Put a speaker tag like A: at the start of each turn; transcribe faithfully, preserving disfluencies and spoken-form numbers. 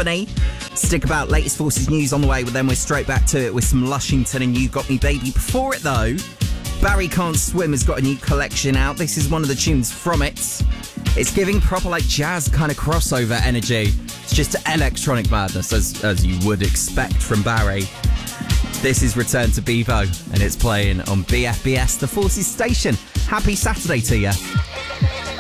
A: company. Stick about, latest Forces news on the way, but then we're straight back to it with some Lushington and You Got Me Baby. Before it though, Barry Can't Swim has got a new collection out. This is one of the tunes from it. It's giving proper like jazz kind of crossover energy. It's just electronic madness, as, as you would expect from Barry. This is Return to Bevo, and it's playing on B F B S, the Forces station. Happy Saturday to you.